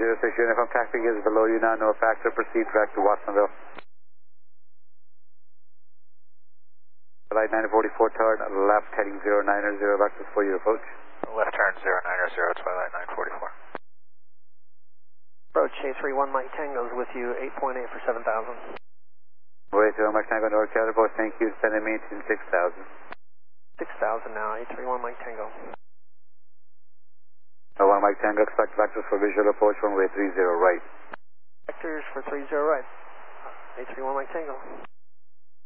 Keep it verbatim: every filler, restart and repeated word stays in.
zero six Uniform, taxi is below you now, no factor, proceed direct to Watsonville. Flight nine forty-four, turn left, heading zero nine zero, Lexus for your approach. Left turn zero nine zero, Twilight nine forty-four. Approach A three one Mike Tango's with you, eight point eight for seven thousand. Way to Mike Tango, North Catapult, thank you, sending me to six thousand. six thousand now, A three one Mike Tango. Oh, one Mike Tango, expect vectors for visual approach, runway three zero right. Vectors for three zero right. A three one Mike Tango.